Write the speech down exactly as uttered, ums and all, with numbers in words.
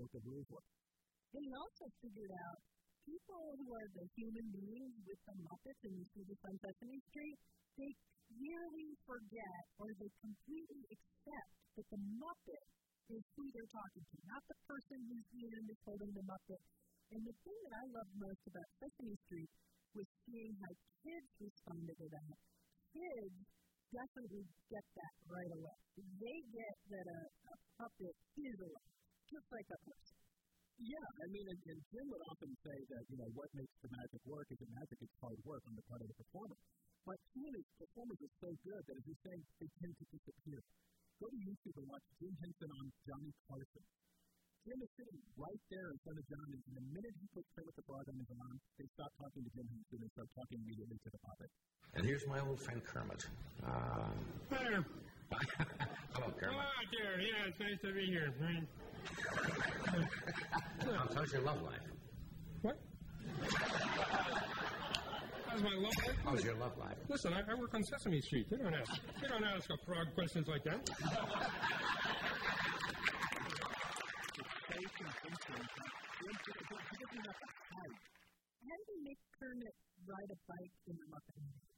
what the rules were. And he also figured out people who are the human beings with the Muppets, and you see this on Sesame Street, they clearly forget or they completely accept that the Muppet is who they're talking to, not the person whose hand is holding the Muppet. And the thing that I loved most about Sesame Street was seeing how kids responded to that. Kids definitely get that right away. They get that a, a puppet is alive, just like a person. Yeah, I mean, and, and Jim would often say that, you know, what makes the magic work is that magic is hard work on the part of the performer. But some of his performers are so good that, as you're saying, they tend to disappear. Go to YouTube and watch Jim Henson on Johnny Carson. Jim is sitting right there in front of Johnny, and the minute he puts Kermit the Frog on his arm, they stop talking to Jim Henson and start talking immediately to the puppet. And here's my old friend Kermit. Uh, There. hello, Kermit. Oh, dear. Yeah, it's nice to be here. Now, how's your love life? What? How's my love life? How's your love life? Listen, I, I work on Sesame Street. They don't ask. They don't ask a frog questions like that. How did you make Kermit ride a bike in the Muppet movie?